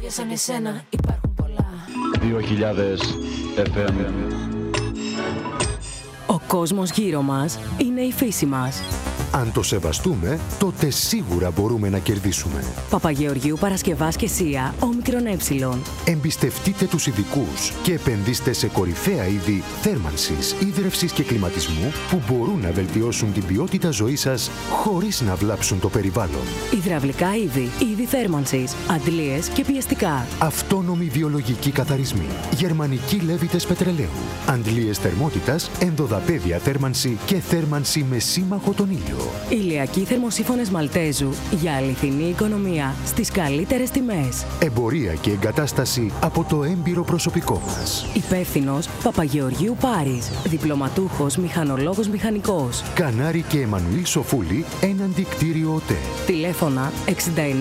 Σαν εσένα υπάρχουν πολλά. 2000 FM. Ο κόσμος γύρω μας είναι η φύση μας. Αν το σεβαστούμε, τότε σίγουρα μπορούμε να κερδίσουμε. Παπαγεωργίου Παρασκευάσκεσία, όμικρον ε. Εμπιστευτείτε τους ειδικούς και επενδύστε σε κορυφαία είδη θέρμανσης, ίδρευσης και κλιματισμού που μπορούν να βελτιώσουν την ποιότητα ζωής σας χωρίς να βλάψουν το περιβάλλον. Υδραυλικά είδη θέρμανσης, αντλίες και πιεστικά. Αυτόνομοι βιολογικοί καθαρισμοί, γερμανικοί λέβητες πετρελαίου, αντλίες θερμότητας, ενδοδαπέδια θέρμανση και θέρμανση με σύμμαχο τον ήλιο. Ηλιακοί θερμοσύφωνες Μαλτέζου για αληθινή οικονομία στις καλύτερες τιμές. Εμπορία και εγκατάσταση από το έμπειρο προσωπικό μας. Υπεύθυνος Παπαγεωργίου Πάρης. Διπλωματούχος μηχανολόγος μηχανικός. Κανάρη και Εμμανουήλ Σοφούλη, έναντι κτίριο ΟΤΕ. Τηλέφωνα 6974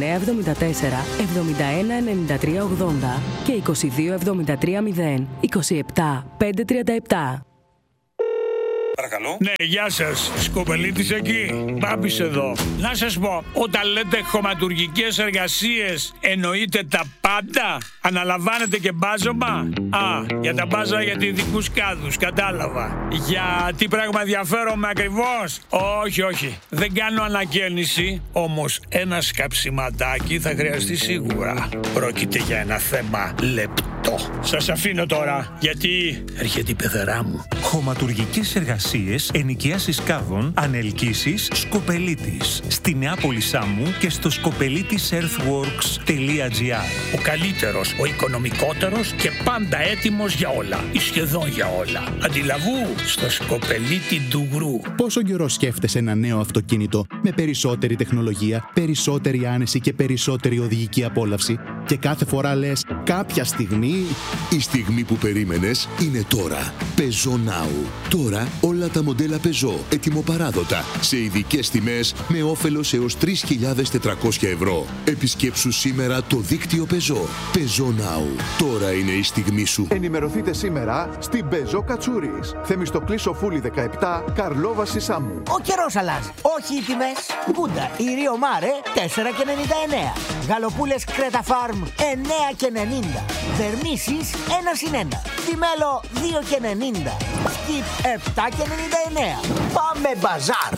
71 93 80 και 22 73 0 27 537. Παρακαλώ. Ναι, γεια σας. Σκοπελίτης εκεί. Μπάμπης εδώ. Να σας πω, όταν λέτε χωματουργικές εργασίες, εννοείτε τα πάντα? Αναλαμβάνετε και μπάζωμα? Για τα μπάζα για ειδικούς κάδους, κατάλαβα. Για τι πράγμα ενδιαφέρομαι ακριβώς? Όχι. Δεν κάνω ανακαίνιση, όμως ένα σκαψιματάκι θα χρειαστεί σίγουρα. Πρόκειται για ένα θέμα λεπτό. Σας αφήνω τώρα, γιατί έρχεται η πεθερά μου. Χωματουργικές εργασίες, ενοικιάσεις κάδων, ανελκύσεις, Σκοπελίτης. Στη Νεάπολη Σάμου και στο skopelitisEarthworks.gr. Ο καλύτερος, ο οικονομικότερος και πάντα έτοιμος για όλα. Ή σχεδόν για όλα. Αντιλαβού στο Σκοπελίτη Ντουγρού. Πόσο καιρό σκέφτεσαι ένα νέο αυτοκίνητο με περισσότερη τεχνολογία, περισσότερη άνεση και περισσότερη οδηγική απόλαυση και κάθε φορά λες κάποια στιγμή... Η στιγμή που περίμενες είναι τώρα. Peugeot Now. Τώρα όλα τα μοντέλα Peugeot ετοιμοπαράδοτα σε ειδικές τιμές με όφελος έως 3.400 ευρώ. Επισκέψου σήμερα το δίκτυο Peugeot. Peugeot Now. Τώρα είναι η στιγμή σου. Ενημερωθείτε σήμερα στην Peugeot Κατσούρης. Θεμιστοκλή Σοφούλη 17, Καρλόβαση Σάμου. Ο καιρός αλλάζει. Όχι οι τιμές. Κούντα, η Ρίο Μάρε 4,99. Γαλοπούλες Κρέτα Φάρμ 9,90. Δερμίσεις 1+1. Δημέλο 2,90. Σκιπ 7,99. Πάμε μπαζάρ.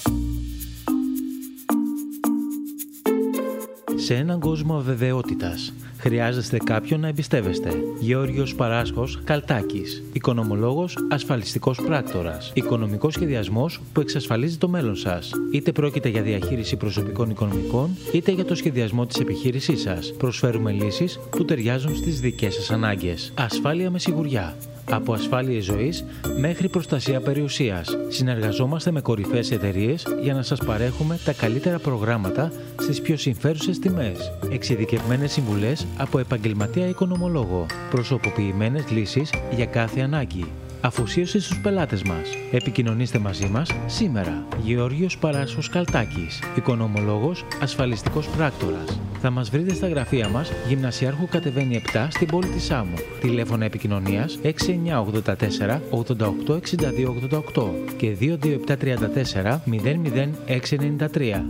Σε έναν κόσμο αβεβαιότητας, χρειάζεστε κάποιον να εμπιστεύεστε. Γεώργιος Παράσχος Καλτάκης. Οικονομολόγος, ασφαλιστικός πράκτορας. Οικονομικός σχεδιασμός που εξασφαλίζει το μέλλον σας. Είτε πρόκειται για διαχείριση προσωπικών οικονομικών, είτε για το σχεδιασμό της επιχείρησής σας. Προσφέρουμε λύσεις που ταιριάζουν στις δικές σας ανάγκες. Ασφάλεια με σιγουριά. Από ασφάλειες ζωής μέχρι προστασία περιουσίας. Συνεργαζόμαστε με κορυφαίες εταιρείες για να σας παρέχουμε τα καλύτερα προγράμματα στις πιο συμφέρουσες τιμές. Εξειδικευμένες συμβουλές από επαγγελματία οικονομολόγο. Προσωποποιημένες λύσεις για κάθε ανάγκη. Αφοσίωση στους πελάτες μας. Επικοινωνήστε μαζί μας σήμερα. Γεώργιος Παράσχος Καλτάκης. Οικονομολόγος, ασφαλιστικός πράκτορας. Θα μας βρείτε στα γραφεία μας, Γυμνασιάρχου κατεβαίνει 7 στην πόλη της Σάμου. Τηλέφωνα επικοινωνίας 6984 88 62 88 και 22734 00693.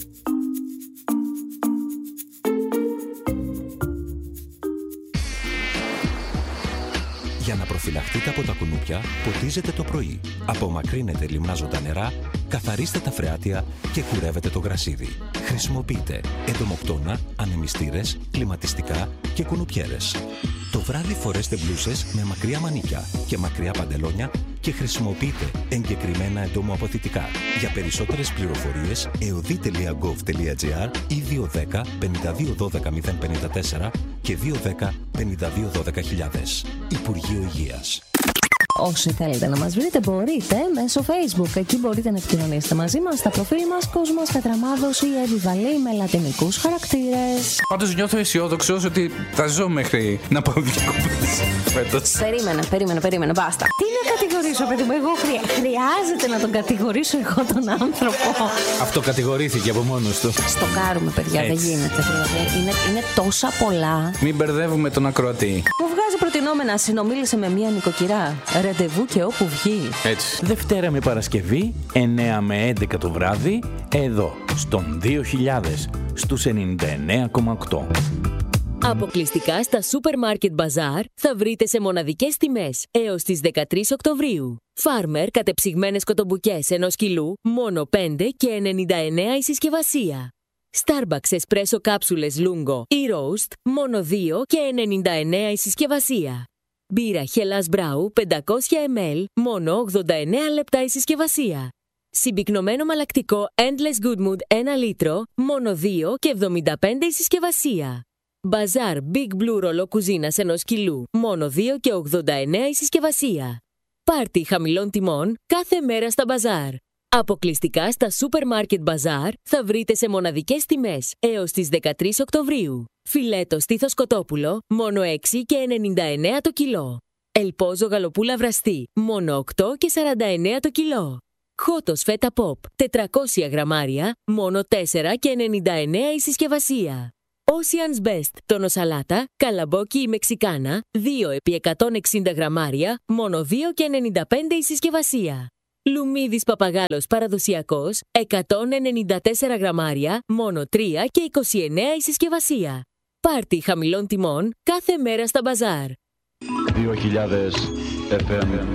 Για να προφυλαχτείτε από τα κουνούπια, ποτίζετε το πρωί. Απομακρύνετε λιμνάζοντα νερά, καθαρίστε τα φρεάτια και κουρεύετε το γρασίδι. Χρησιμοποιείτε εντομοκτώνα, ανεμιστήρες, κλιματιστικά και κουνουπιέρες. Το βράδυ φορέστε μπλούσες με μακριά μανίκια και μακριά παντελόνια και χρησιμοποιείτε εγκεκριμένα εντομοαποθητικά. Για περισσότερες πληροφορίες, eodi.gov.gr ή 210 52 12 054 και 210 52 12 Υπουργείο Υγείας. Όσοι θέλετε να μας βρείτε μπορείτε μέσω Facebook. Εκεί μπορείτε να επικοινωνήσετε μαζί μας στα προφίλ μας Κόσμος Κατραμάδος ή Εύη Βαλή με λατινικούς χαρακτήρες. Πάντως νιώθω αισιόδοξος ότι θα ζω μέχρι να πάω διακοπές φέτος. Περίμενε, μπάστα. Τι να κατηγορήσω, παιδί μου, εγώ χρειάζεται να τον κατηγορήσω εγώ τον άνθρωπο. Αυτό κατηγορήθηκε από μόνος του. Στοκάρουμε, παιδιά, δεν γίνεται. Είναι τόσα πολλά. Μην μπερδεύουμε τον ακροατή. Μου βγάζει προτινόμενα, συνομίλησε με μία νοικοκυρά. Ραντεβού και όπου βγει. Έτσι. Δευτέρα με Παρασκευή, 9 με 11 το βράδυ, εδώ, στον 2000, στους 99,8. Αποκλειστικά στα Supermarket Bazaar θα βρείτε σε μοναδικές τιμές έως τις 13 Οκτωβρίου. Farmer κατεψυγμένες κοτομπουκές 1 κιλού, μόνο 5 και 99 η συσκευασία. Starbucks Espresso κάψουλες Lungo ή Roast, μόνο 2 και 99 η συσκευασία. Μπύρα Hellas Brau 500 ml, μόνο 89 λεπτά η συσκευασία. Συμπυκνωμένο μαλακτικό Endless Good Mood 1 λίτρο, μόνο 2 και 75 η συσκευασία. Bazaar Big Blue ρολό κουζίνας 1 κιλού, μόνο 2 και 89 η συσκευασία. Πάρτι χαμηλών τιμών κάθε μέρα στα Bazaar. Αποκλειστικά στα Supermarket Bazaar θα βρείτε σε μοναδικές τιμές έως τις 13 Οκτωβρίου. Φιλέτο στήθος κοτόπουλο, μόνο 6 και 99 το κιλό. Ελπόζο γαλοπούλα βραστή, μόνο 8 και 49 το κιλό. Χότος φέτα pop, 400 γραμμάρια, μόνο 4 και 99 η συσκευασία. Ocean's Best, τόνο σαλάτα, καλαμπόκι ή μεξικάνα, 2 επί 160 γραμμάρια, μόνο 2 και 95 η συσκευασία. Λουμίδης παπαγάλος παραδοσιακός, 194 γραμμάρια, μόνο 3 και 29 η συσκευασία. Πάρτι χαμηλών τιμών κάθε μέρα στα Bazaar. 2000 FM.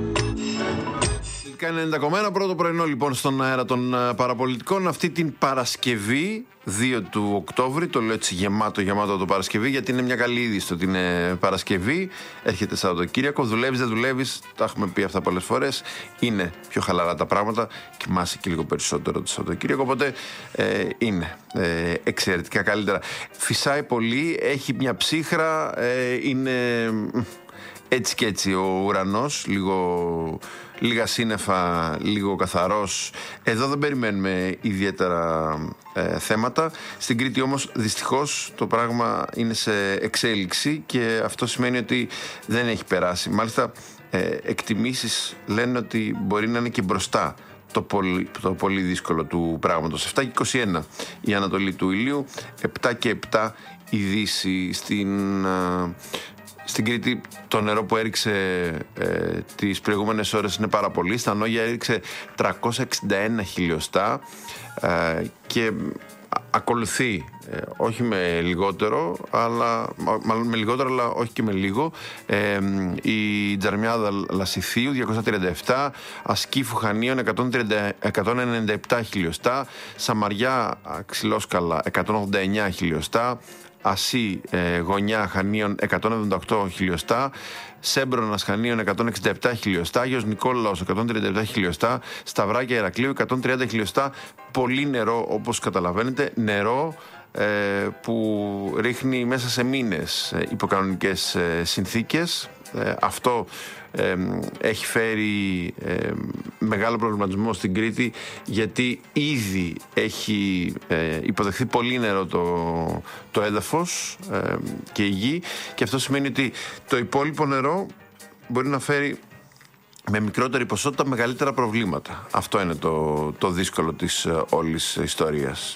90,1 πρώτο πρωινό λοιπόν στον αέρα των παραπολιτικών αυτή την Παρασκευή 2 του Οκτώβρη. Το λέω έτσι γεμάτο το Παρασκευή, γιατί είναι μια καλή είδηση ότι είναι Παρασκευή. Έρχεται Σαββατοκύριακο, δουλεύεις, δεν δουλεύεις, τα έχουμε πει αυτά πολλές φορές. Είναι πιο χαλαρά τα πράγματα, κοιμάσαι και λίγο περισσότερο το Σαββατοκύριακο, οπότε είναι εξαιρετικά καλύτερα. Φυσάει πολύ, έχει μια ψύχρα, είναι έτσι και έτσι ο ουρανός, λίγα σύννεφα, λίγο καθαρός. Εδώ δεν περιμένουμε ιδιαίτερα θέματα. Στην Κρήτη όμως δυστυχώς το πράγμα είναι σε εξέλιξη και αυτό σημαίνει ότι δεν έχει περάσει. Μάλιστα εκτιμήσεις λένε ότι μπορεί να είναι και μπροστά το πολύ δύσκολο του πράγματος. 7 και 21 η Ανατολή του ηλίου, 7 και 7 η Δύση. Στην Κρήτη το νερό που έριξε τις προηγούμενες ώρες είναι πάρα πολύ. Στα Νόγια έριξε 361 χιλιοστά και ακολουθεί όχι με λιγότερο, μάλλον με λιγότερο, αλλά όχι και με λίγο, η Τζαρμιάδα Λασιθίου 237, Ασκήφου Χανίων 197 χιλιοστά, Σαμαριά Ξυλόσκαλα 189 χιλιοστά, Ασί Γωνιά Χανίων 178 χιλιοστά, Σέμπρονας Χανίων 167 χιλιοστά, Άγιος Νικόλαος 137 χιλιοστά, Σταυράκια Ηρακλείου 130 χιλιοστά. Πολύ νερό, όπως καταλαβαίνετε, νερό που ρίχνει μέσα σε μήνες υποκανονικές συνθήκες. Αυτό έχει φέρει μεγάλο προβληματισμό στην Κρήτη, γιατί ήδη έχει υποδεχθεί πολύ νερό το έδαφος και η γη, και αυτό σημαίνει ότι το υπόλοιπο νερό μπορεί να φέρει με μικρότερη ποσότητα μεγαλύτερα προβλήματα. Αυτό είναι το δύσκολο της όλης ιστορίας.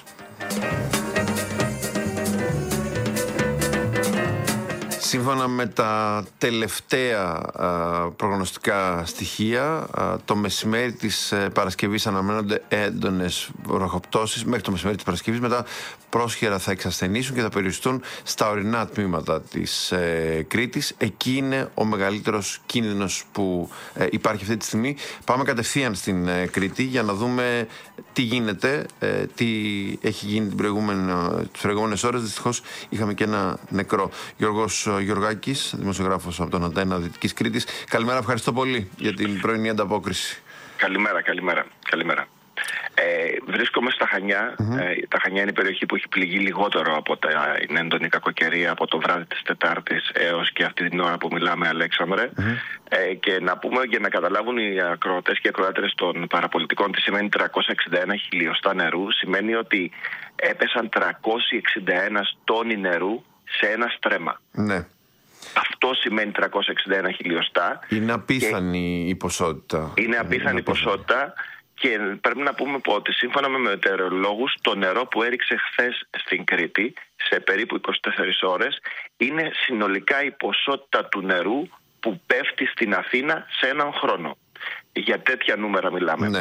Σύμφωνα με τα τελευταία προγνωστικά στοιχεία, το μεσημέρι της Παρασκευής αναμένονται έντονες βροχοπτώσεις μέχρι το μεσημέρι της Παρασκευής. Μετά πρόσχερα θα εξασθενήσουν και θα περιοριστούν στα ορεινά τμήματα της Κρήτης. Εκεί είναι ο μεγαλύτερος κίνδυνος που υπάρχει αυτή τη στιγμή. Πάμε κατευθείαν στην Κρήτη για να δούμε τι γίνεται, τι έχει γίνει τις προηγούμενες ώρες. Δυστυχώς είχαμε και ένα νεκρό. Γιώργος Γεωργάκης, δημοσιογράφος από τον Αντένα Δυτικής Κρήτης. Καλημέρα, ευχαριστώ πολύ για την πρωινή ανταπόκριση. Καλημέρα. Βρίσκομαι στα Χανιά. Τα Χανιά είναι η περιοχή που έχει πληγεί λιγότερο από την έντονη κακοκαιρία από το βράδυ της Τετάρτης έως και αυτή την ώρα που μιλάμε, Αλέξανδρε. Και να πούμε, για να καταλάβουν οι ακροατές και οι ακροάτρες των παραπολιτικών, τι σημαίνει 361 χιλιοστά νερού. Σημαίνει ότι έπεσαν 361 τόνοι νερού σε ένα στρέμμα. Ναι. Αυτό σημαίνει 361 χιλιοστά. Είναι απίθανη η ποσότητα. Είναι απίθανη ποσότητα. Και πρέπει να πούμε ότι σύμφωνα με μετεωρολόγους, το νερό που έριξε χθες στην Κρήτη σε περίπου 24 ώρες είναι συνολικά η ποσότητα του νερού που πέφτει στην Αθήνα σε έναν χρόνο. Για τέτοια νούμερα μιλάμε. Ναι.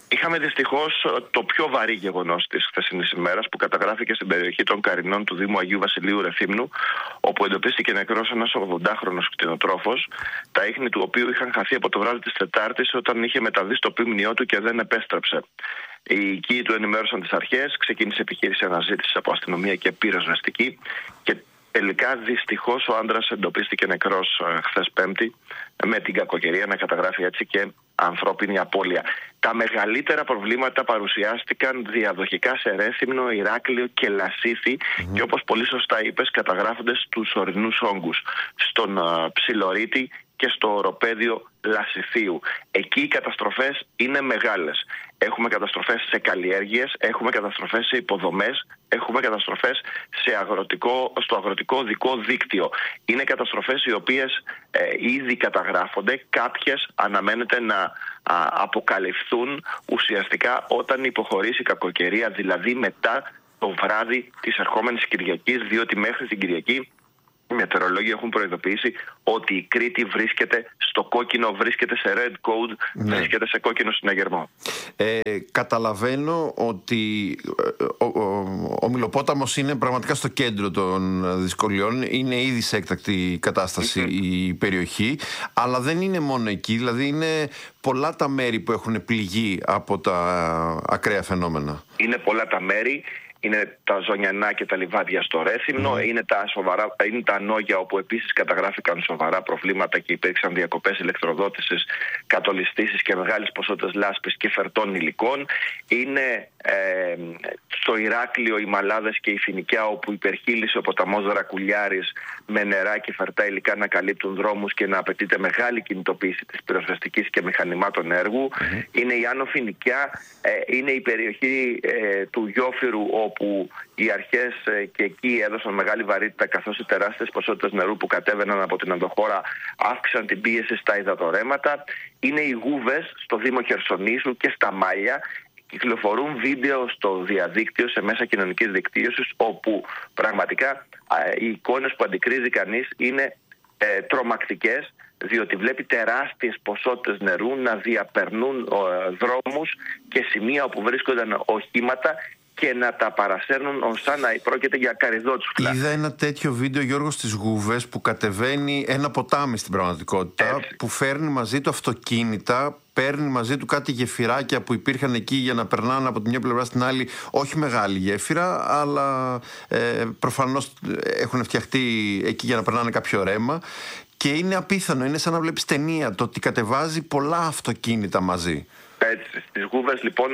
Είχαμε δυστυχώς το πιο βαρύ γεγονός της χθεσινής ημέρας που καταγράφηκε στην περιοχή των Καρινών του Δήμου Αγίου Βασιλείου Ρεθύμνου, όπου εντοπίστηκε νεκρός ένας 80χρονος κτηνοτρόφος, τα ίχνη του οποίου είχαν χαθεί από το βράδυ της Τετάρτης όταν είχε μεταβεί στο ποιμνιό του και δεν επέστρεψε. Οι οικοί του ενημέρωσαν τις αρχές, ξεκίνησε επιχείρηση αναζήτησης από αστυνομία και πυροσβεστική και τελικά δυστυχώς ο άντρας εντοπίστηκε νεκρός χθες Πέμπτη, με την κακοκαιρία να καταγράφει έτσι και ανθρώπινη απώλεια. Τα μεγαλύτερα προβλήματα παρουσιάστηκαν διαδοχικά σε Ρέθυμνο, Ηράκλειο και Λασίθι και όπως πολύ σωστά είπες καταγράφονται στους ορεινούς όγκους, στον Ψιλορίτη και στο οροπέδιο Λασιθίου. Εκεί οι καταστροφές είναι μεγάλες. Έχουμε καταστροφές σε καλλιέργειες, έχουμε καταστροφές σε υποδομές, έχουμε καταστροφές στο αγροτικό οδικό δίκτυο. Είναι καταστροφές οι οποίες ήδη καταγράφονται, κάποιες αναμένεται να αποκαλυφθούν ουσιαστικά όταν υποχωρήσει η κακοκαιρία, δηλαδή μετά το βράδυ της ερχόμενης Κυριακής, διότι μέχρι την Κυριακή οι μετεωρολόγοι έχουν προειδοποιήσει ότι η Κρήτη βρίσκεται στο κόκκινο, βρίσκεται σε red code, βρίσκεται σε κόκκινο συναγερμό. Καταλαβαίνω ότι ο Μυλοπόταμος είναι πραγματικά στο κέντρο των δυσκολιών. Είναι ήδη σε έκτακτη κατάσταση η περιοχή, αλλά δεν είναι μόνο εκεί. Δηλαδή είναι πολλά τα μέρη που έχουν πληγεί από τα ακραία φαινόμενα. Είναι πολλά τα μέρη. Είναι τα Ζωνιανά και τα Λιβάδια στο Ρέθυμνο, είναι τα Ανόγια όπου επίσης καταγράφηκαν σοβαρά προβλήματα και υπήρξαν διακοπές ηλεκτροδότησης, κατολιστήσεις και μεγάλες ποσότητες λάσπης και φερτών υλικών. Είναι στο Ηράκλειο οι Μαλάδες και η Φοινικιά όπου υπερχείλησε ο ποταμός Δρακουλιάρης με νερά και φερτά υλικά να καλύπτουν δρόμους και να απαιτείται μεγάλη κινητοποίηση της πυροσβεστικής και μηχανημάτων έργου. Είναι η Άνω Φοινικιά, είναι η περιοχή του Γιόφυρου όπου οι αρχές και εκεί έδωσαν μεγάλη βαρύτητα καθώς οι τεράστιες ποσότητες νερού που κατέβαιναν από την ενδοχώρα αύξησαν την πίεση στα υδατορρέματα. Είναι οι Γούβες στο Δήμο Χερσονήσου και στα Μάλια. Κυκλοφορούν βίντεο στο διαδίκτυο, σε μέσα κοινωνικής δικτύωσης, όπου πραγματικά οι εικόνες που αντικρίζει κανείς είναι τρομακτικές, διότι βλέπει τεράστιες ποσότητες νερού να διαπερνούν δρόμους και σημεία όπου βρίσκονταν οχήματα και να τα παρασέρνουν σαν να πρόκειται για καρυδότσουφλα. Είδα ένα τέτοιο βίντεο, Γιώργο, στις Γούβες που κατεβαίνει ένα ποτάμι στην πραγματικότητα, που φέρνει μαζί του αυτοκίνητα, παίρνει μαζί του κάτι γεφυράκια που υπήρχαν εκεί για να περνάνε από τη μια πλευρά στην άλλη, όχι μεγάλη γέφυρα, αλλά προφανώς έχουν φτιαχτεί εκεί για να περνάνε κάποιο ρέμα. Και είναι απίθανο, είναι σαν να βλέπεις ταινία το ότι κατεβάζει πολλά αυτοκίνητα μαζί. Έτσι, στις Γούβες λοιπόν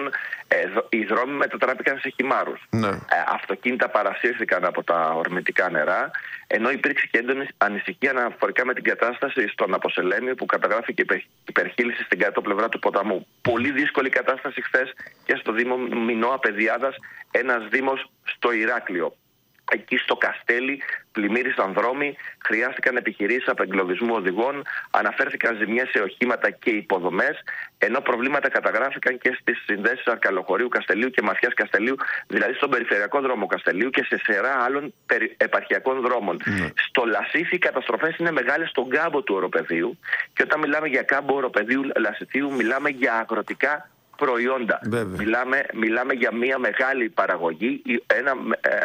οι δρόμοι μετατράπηκαν σε χυμάρους. Αυτοκίνητα παρασύρθηκαν από τα ορμητικά νερά, ενώ υπήρξε και έντονη ανησυχία αναφορικά με την κατάσταση στον Αποσελέμιο που καταγράφηκε υπερχείληση στην κάτω πλευρά του ποταμού. Πολύ δύσκολη κατάσταση χθες και στο Δήμο Μινώα Παιδιάδας, ένας δήμος στο Ηράκλειο. Εκεί στο Καστέλι πλημμύρισαν δρόμοι, χρειάστηκαν επιχειρήσεις απεγκλωβισμού οδηγών, αναφέρθηκαν ζημιές σε οχήματα και υποδομές, ενώ προβλήματα καταγράφηκαν και στις συνδέσεις Αρκαλοχωρίου Καστελίου και Μαθιάς Καστελίου, δηλαδή στον περιφερειακό δρόμο Καστελίου και σε σειρά άλλων επαρχιακών δρόμων. Στο Λασίθι οι καταστροφές είναι μεγάλες στον κάμπο του οροπεδίου, και όταν μιλάμε για κάμπο οροπεδίου Λασιθίου μιλάμε για αγροτικά προϊόντα. Μιλάμε για μια μεγάλη παραγωγή, ένα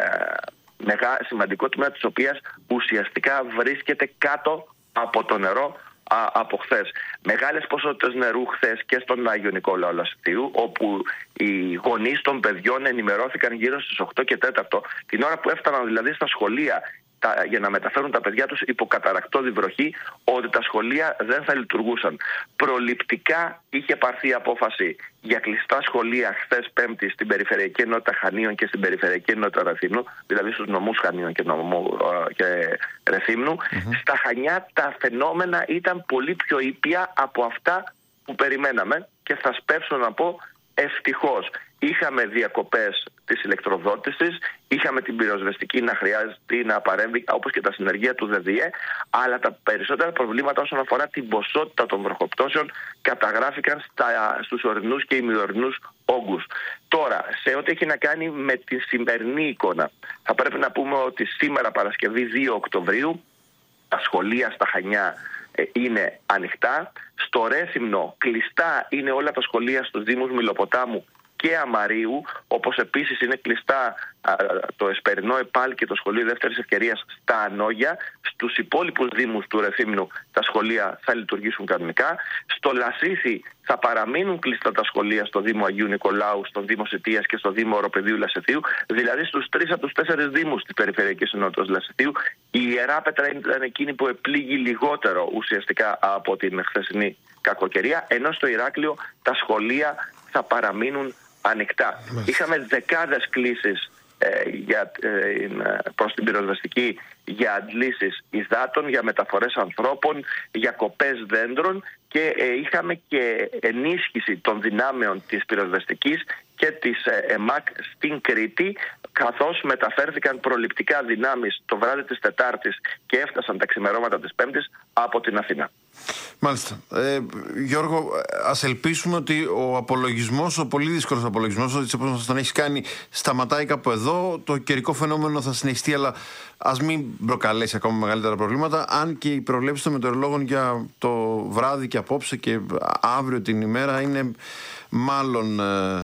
σημαντικό τμήμα της οποίας ουσιαστικά βρίσκεται κάτω από το νερό από χθες. Μεγάλες ποσότητες νερού χθες και στον Άγιο Νικόλαο Λασιθίου, όπου οι γονείς των παιδιών ενημερώθηκαν γύρω στις 8 και 4, την ώρα που έφταναν δηλαδή στα σχολεία για να μεταφέρουν τα παιδιά τους υπό καταρρακτώδη βροχή, ότι τα σχολεία δεν θα λειτουργούσαν. Προληπτικά είχε πάρθει απόφαση για κλειστά σχολεία χθες Πέμπτη στην Περιφερειακή Ενότητα Χανίων και στην Περιφερειακή Ενότητα Ρεθύμνου, δηλαδή στους νομούς Χανίων και Ρεθύμνου. Στα Χανιά τα φαινόμενα ήταν πολύ πιο ήπια από αυτά που περιμέναμε και θα σπεύσω να πω ευτυχώς. Είχαμε διακοπές της ηλεκτροδότησης, είχαμε την πυροσβεστική να χρειάζεται να παρέμβει, όπως και τα συνεργεία του ΔΔΕ, αλλά τα περισσότερα προβλήματα όσον αφορά την ποσότητα των βροχοπτώσεων καταγράφηκαν στους ορεινούς και ημιορεινούς όγκους. Τώρα, σε ό,τι έχει να κάνει με τη σημερινή εικόνα, θα πρέπει να πούμε ότι σήμερα Παρασκευή 2 Οκτωβρίου τα σχολεία στα Χανιά είναι ανοιχτά. Στο Ρέθυμνο κλειστά είναι όλα τα σχολεία στους Δήμους Μηλοποτάμου και Αμαρίου, όπως επίσης είναι κλειστά το Εσπερινό ΕΠΑΛ και το Σχολείο Δεύτερης Ευκαιρίας στα Ανόγια. Στους υπόλοιπους Δήμους του Ρεθύμνου τα σχολεία θα λειτουργήσουν κανονικά. Στο Λασίθι θα παραμείνουν κλειστά τα σχολεία στο Δήμο Αγίου Νικολάου, στον Δήμο Σιτίας και στο Δήμο Οροπεδίου Λασιθίου. Δηλαδή στους 3 από τους 4 Δήμους της Περιφερειακής Ενότητας Λασιθίου. Η Ιεράπετρα ήταν εκείνη που επλήγει λιγότερο ουσιαστικά από την χθεσινή κακοκαιρία, ενώ στο Ηράκλειο τα σχολεία θα παραμείνουν ανοιχτά. Είχαμε δεκάδες κλήσεις προς την πυροσβεστική για αντλήσεις υδάτων, για μεταφορές ανθρώπων, για κοπές δέντρων και είχαμε και ενίσχυση των δυνάμεων της πυροσβεστικής και της ΕΜΑΚ στην Κρήτη, καθώς μεταφέρθηκαν προληπτικά δυνάμεις το βράδυ της Τετάρτης και έφτασαν τα ξημερώματα της Πέμπτης από την Αθήνα. Μάλιστα. Γιώργο, ας ελπίσουμε ότι ο απολογισμός, ο πολύ δύσκολος απολογισμός, ότι όπως μας τον έχεις κάνει, σταματάει κάπου εδώ. Το καιρικό φαινόμενο θα συνεχιστεί, αλλά ας μην προκαλέσει ακόμα μεγαλύτερα προβλήματα. Αν και οι προβλέψεις των μετεωρολόγων για το βράδυ και απόψε και αύριο την ημέρα είναι μάλλον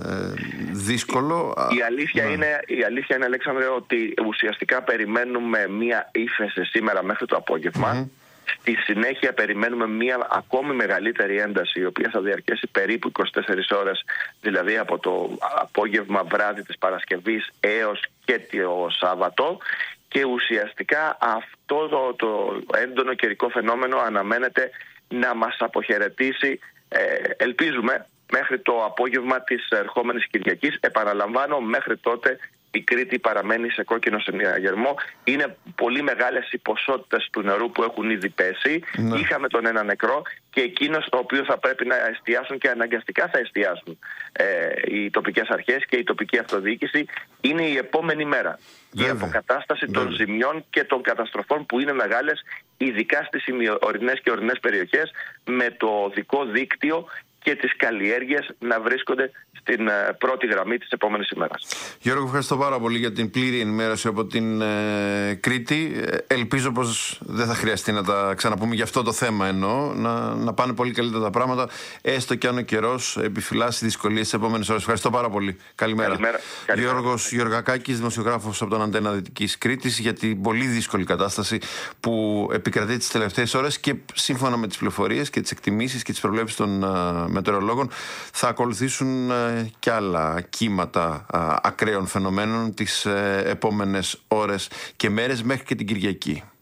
δύσκολο. Η αλήθεια είναι, Αλέξανδρε, ότι ουσιαστικά περιμένουμε μία ύφεση σήμερα μέχρι το απόγευμα. Στη συνέχεια περιμένουμε μία ακόμη μεγαλύτερη ένταση, η οποία θα διαρκέσει περίπου 24 ώρες, δηλαδή από το απόγευμα βράδυ της Παρασκευής έως και το Σάββατο. Και ουσιαστικά αυτό το έντονο καιρικό φαινόμενο αναμένεται να μας αποχαιρετήσει, ελπίζουμε, μέχρι το απόγευμα της ερχόμενης Κυριακής. Επαναλαμβάνω, μέχρι τότε η Κρήτη παραμένει σε κόκκινο συναγερμό. Είναι πολύ μεγάλες οι ποσότητες του νερού που έχουν ήδη πέσει. Ναι. Είχαμε τον ένα νεκρό και εκείνο στο οποίο θα πρέπει να εστιάσουν και αναγκαστικά θα εστιάσουν οι τοπικές αρχές και η τοπική αυτοδιοίκηση είναι η επόμενη μέρα. Η αποκατάσταση των ζημιών και των καταστροφών που είναι μεγάλες, ειδικά στις ημιορεινές και ορεινές περιοχές, με το οδικό δίκτυο και τις καλλιέργειες να βρίσκονται στην πρώτη γραμμή της επόμενης ημέρας. Γιώργο, ευχαριστώ πάρα πολύ για την πλήρη ενημέρωση από την Κρήτη. Ελπίζω πως δεν θα χρειαστεί να τα ξαναπούμε για αυτό το θέμα, να πάνε πολύ καλύτερα τα πράγματα, έστω και αν ο καιρός επιφυλάσσει δυσκολίες τις επόμενες ώρες. Ευχαριστώ πάρα πολύ. Καλημέρα. Γιώργος Γεωργακάκης, δημοσιογράφος από τον Αντένα Δυτικής Κρήτης, για την πολύ δύσκολη κατάσταση που επικρατεί τις τελευταίες ώρες και σύμφωνα με τις πληροφορίες και τις εκτιμήσεις και τις προβλέψεις των μετεωρολόγων θα ακολουθήσουν και άλλα κύματα ακραίων φαινομένων τις επόμενες ώρες και μέρες μέχρι και την Κυριακή.